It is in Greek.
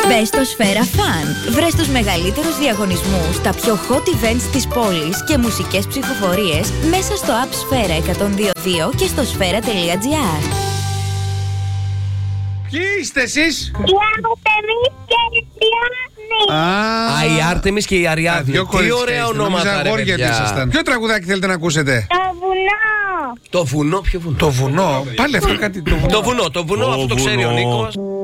Μπες στο Σφαίρα Fun. Βρες τους μεγαλύτερους διαγωνισμούς, τα πιο hot events της πόλης και μουσικές ψηφοφορίες μέσα στο app Σφαίρα 102.2 και στο σφαίρα.gr. Ποιοι είστε εσείς? Η Άρτεμις και η Αριάννη. Η Άρτεμις και η Αριάννη. Τι ωραία ονόματα, ρε παιδιά. Ποιο τραγουδάκι θέλετε να ακούσετε? Το βουνό. Το βουνό, ποιο βουνό? Το βουνό. Πάλι αυτό κάτι. Το βουνό, αυτό το ξέρει ο Νίκος.